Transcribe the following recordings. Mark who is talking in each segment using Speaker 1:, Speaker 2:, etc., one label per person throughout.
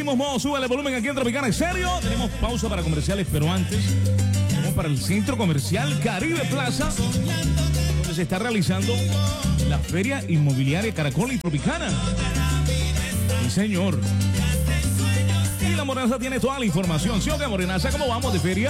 Speaker 1: seguimos, modo, sube el volumen aquí en Tropicana. ¿En serio? Tenemos pausa para comerciales, pero antes vamos para el Centro Comercial Caribe Plaza, donde se está realizando la Feria Inmobiliaria Caracol y Tropicana. Sí, señor. Y la Morenaza tiene toda la información. ¿Sí o qué, Morenaza? ¿Cómo vamos de feria?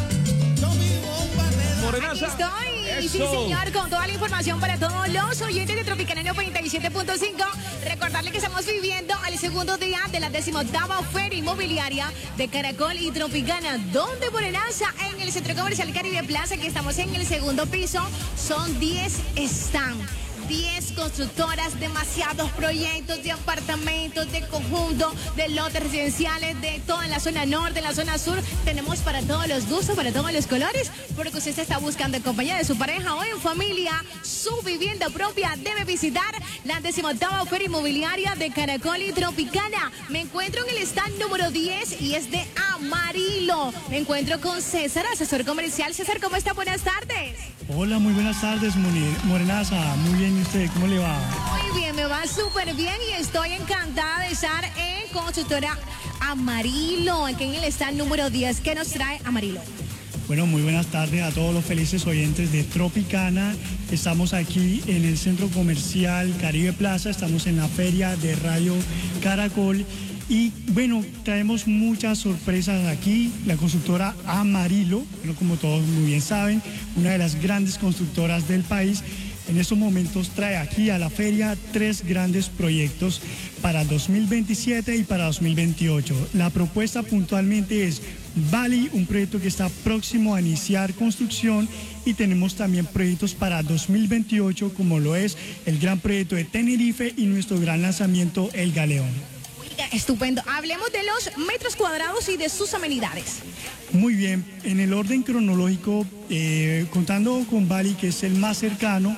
Speaker 1: Morenaza.
Speaker 2: Aquí estoy, sí señor, con toda la información para todos los oyentes de Tropicana 97.5. Recordarles que estamos viviendo el segundo día de la 18ª Feria Inmobiliaria de Caracol y Tropicana, donde Morenaza, en el Centro Comercial Caribe Plaza, que estamos en el segundo piso, son 10 stands. 10 constructoras, demasiados proyectos de apartamentos, de conjunto, de lotes residenciales, de toda la zona norte, la zona sur. Tenemos para todos los gustos, para todos los colores, porque usted se está buscando en compañía de su pareja o en familia su vivienda propia. Debe visitar la 18ª Feria Inmobiliaria de Caracol y Tropicana. Me encuentro en el stand número 10 y es de Amarillo. Me encuentro con César, asesor comercial. César, ¿cómo está? Buenas tardes.
Speaker 3: Hola, muy buenas tardes, Morenaza. Muy bien, ¿y usted? ¿Cómo le va?
Speaker 2: Muy bien, me va súper bien y estoy encantada de estar en Constructora Amarillo, aquí en el stand número 10. ¿Qué nos trae Amarillo?
Speaker 3: Bueno, muy buenas tardes a todos los felices oyentes de Tropicana. Estamos aquí en el Centro Comercial Caribe Plaza, estamos en la Feria de Radio Caracol. Y bueno, traemos muchas sorpresas aquí. La constructora Amarillo, bueno, como todos muy bien saben, una de las grandes constructoras del país, en estos momentos trae aquí a la feria 3 grandes proyectos para 2027 y para 2028. La propuesta puntualmente es Bali, un proyecto que está próximo a iniciar construcción, y tenemos también proyectos para 2028, como lo es el gran proyecto de Tenerife y nuestro gran lanzamiento El Galeón.
Speaker 2: Estupendo. Hablemos de los metros cuadrados y de sus amenidades.
Speaker 3: Muy bien, en el orden cronológico, contando con Bali, que es el más cercano,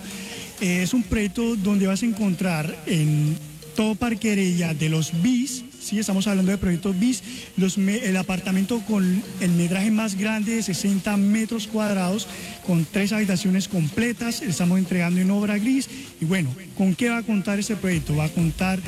Speaker 3: es un proyecto donde vas a encontrar en todo Parque Heredia de los BIS, sí, estamos hablando de proyectos BIS, el apartamento con el metraje más grande de 60 metros cuadrados, con 3 habitaciones completas, estamos entregando en obra gris. Y bueno, ¿con qué va a contar ese proyecto? Va a contar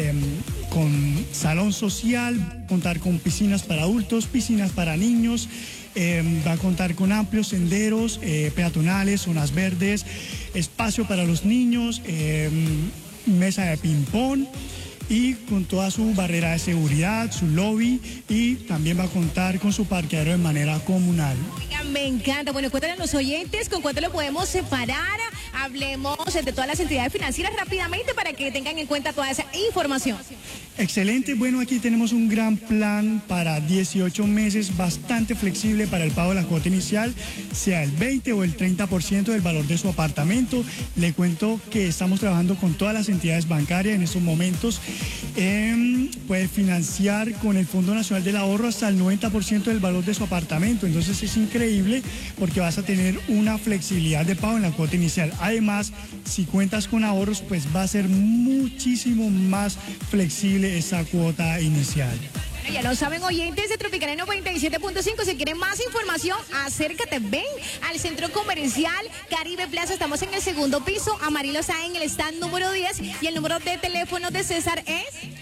Speaker 3: con salón social, contar con piscinas para adultos, piscinas para niños, va a contar con amplios senderos peatonales, zonas verdes, espacio para los niños, mesa de ping-pong y con toda su barrera de seguridad, su lobby, y también va a contar con su parqueadero de manera comunal.
Speaker 2: Oigan, me encanta. Bueno, cuéntale a los oyentes con cuánto lo podemos separar. Hablemos de todas las entidades financieras rápidamente para que tengan en cuenta toda esa información.
Speaker 3: Excelente. Bueno, aquí tenemos un gran plan para 18 meses, bastante flexible para el pago de la cuota inicial, sea el 20 o el 30% del valor de su apartamento. Le cuento que estamos trabajando con todas las entidades bancarias en estos momentos. Puede financiar con el Fondo Nacional del Ahorro hasta el 90% del valor de su apartamento. Entonces es increíble porque vas a tener una flexibilidad de pago en la cuota inicial. Además, si cuentas con ahorros, pues va a ser muchísimo más flexible esa cuota inicial.
Speaker 2: Ya lo saben, oyentes de Tropicana 97.5. Si quieren más información, acércate, ven al Centro Comercial Caribe Plaza. Estamos en el segundo piso. Amarillo está en el stand número 10 y el número de teléfono de César es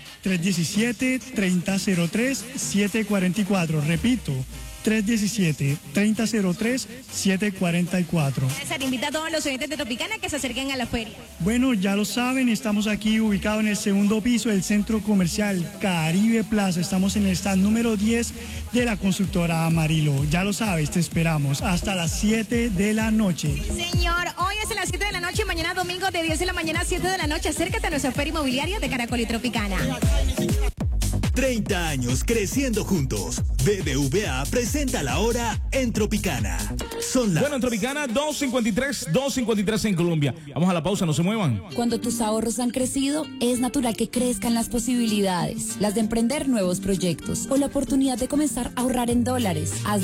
Speaker 3: 317-3003-744. Repito, 317-3003-744.
Speaker 2: César invita a todos los oyentes de Tropicana que se acerquen a la feria.
Speaker 3: Bueno, ya lo saben, estamos aquí ubicados en el segundo piso del Centro Comercial Caribe Plaza. Estamos en el stand número 10 de la constructora Amarillo. Ya lo sabes, te esperamos hasta las 7 de la noche.
Speaker 2: Señor, hoy es a las 7 de la noche, mañana domingo de 10 de la mañana a 7 de la noche. Acércate a nuestra feria inmobiliaria de Caracol y Tropicana.
Speaker 4: 30 años creciendo juntos. BBVA presenta la hora en Tropicana.
Speaker 1: Bueno, en Tropicana, 253 en Colombia. Vamos a la pausa, no se muevan.
Speaker 5: Cuando tus ahorros han crecido, es natural que crezcan las posibilidades, las de emprender nuevos proyectos o la oportunidad de comenzar a ahorrar en dólares. Haz